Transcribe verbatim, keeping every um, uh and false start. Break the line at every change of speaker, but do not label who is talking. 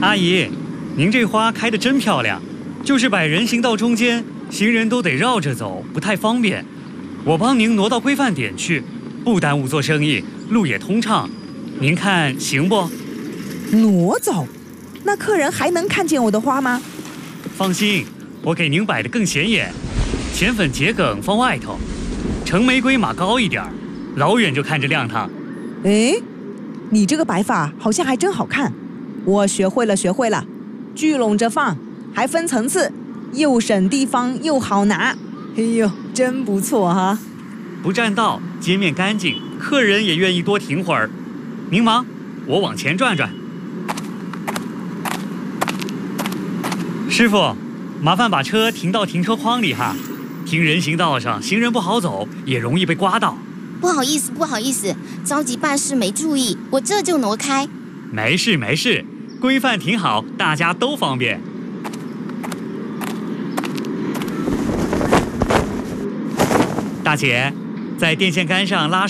阿姨，您这花开得真漂亮，就是摆人行道中间，行人都得绕着走，不太方便。我帮您挪到规范点去，不耽误做生意，路也通畅。您看行不？
挪走？那客人还能看见我的花吗？
放心，我给您摆得更显眼，浅粉桔梗放外头，橙玫瑰码高一点，老远就看着亮堂。
哎，你这个摆法好像还真好看，我学会了，学会了。聚拢着放，还分层次，又省地方又好拿。哎呦，真不错哈！
不占道，街面干净，客人也愿意多停会儿。您忙，我往前转转。师傅，麻烦把车停到停车框里哈，停人行道上，行人不好走，也容易被刮到。
不好意思，不好意思，着急办事没注意，我这就挪开。
没事没事，规范停好，大家都方便。大姐，在电线杆上拉